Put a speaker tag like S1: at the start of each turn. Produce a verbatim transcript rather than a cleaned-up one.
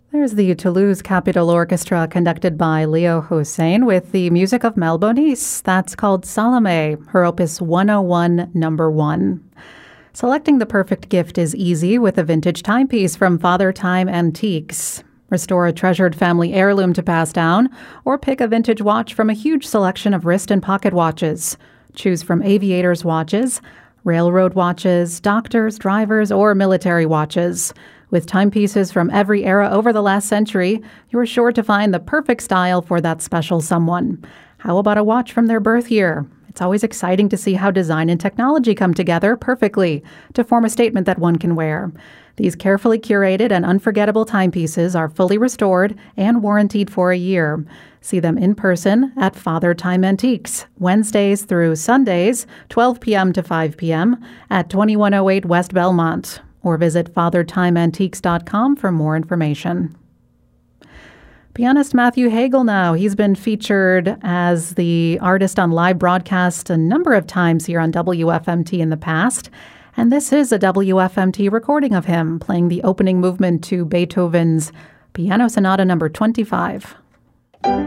S1: There's the Toulouse Capitol Orchestra conducted by Leo Hossein with the music of Mel Bonis. That's called Salome, her opus one oh one, number one. Selecting the perfect gift is easy with a vintage timepiece from Father Time Antiques. Restore a treasured family heirloom to pass down, or pick a vintage watch from a huge selection of wrist and pocket watches. Choose from aviators' watches, railroad watches, doctors, drivers, or military watches. With timepieces from every era over the last century, you're sure to find the perfect style for that special someone. How about a watch from their birth year? It's always exciting to see how design and technology come together perfectly to form a statement that one can wear. These carefully curated and unforgettable timepieces are fully restored and warranted for a year. See them in person at Father Time Antiques, Wednesdays through Sundays, twelve p.m. to five p.m. at twenty-one oh eight West Belmont, or visit father time antiques dot com for more information. Pianist Matthew Hagel now. He's been featured as the artist on live broadcast a number of times here on W F M T in the past. And this is a W F M T recording of him playing the opening movement to Beethoven's Piano Sonata number twenty-five.